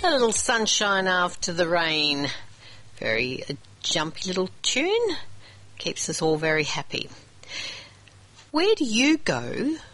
A little sunshine after the rain. Very jumpy little tune. Keeps us all very happy. Where do you go